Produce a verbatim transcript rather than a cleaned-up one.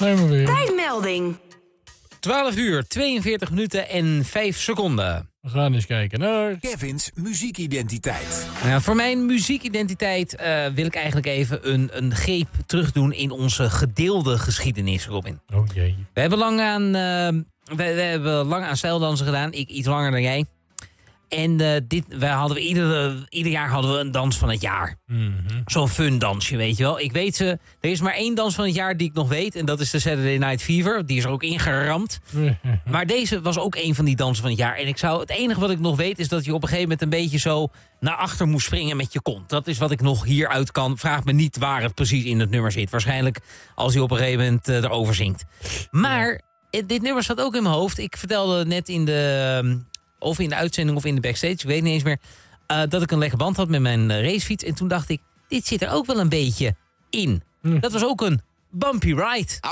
Nee, maar weer. Tijdmelding. twaalf uur, tweeënveertig minuten en vijf seconden. We gaan eens kijken naar... Kevin's muziekidentiteit. Nou, voor mijn muziekidentiteit uh, wil ik eigenlijk even een, een greep terugdoen in onze gedeelde geschiedenis, Robin. Oh jee. We hebben lang aan, uh, we, we hebben lang aan stijldansen gedaan. Ik iets langer dan jij. En uh, dit, wij hadden we ieder, ieder jaar hadden we een dans van het jaar. Mm-hmm. Zo'n fun dansje, weet je wel. Ik weet ze, er is maar één dans van het jaar die ik nog weet. En dat is de Saturday Night Fever. Die is er ook ingeramd. Maar deze was ook een van die dansen van het jaar. En ik zou, het enige wat ik nog weet is dat je op een gegeven moment een beetje zo naar achter moest springen met je kont. Dat is wat ik nog hieruit kan. Vraag me niet waar het precies in het nummer zit. Waarschijnlijk als hij op een gegeven moment uh, erover zingt. Maar dit nummer staat ook in mijn hoofd. Ik vertelde net in de... Um, of in de uitzending of in de backstage, ik weet niet eens meer... Uh, dat ik een lekker band had met mijn uh, racefiets. En toen dacht ik, dit zit er ook wel een beetje in. Hm. Dat was ook een bumpy ride.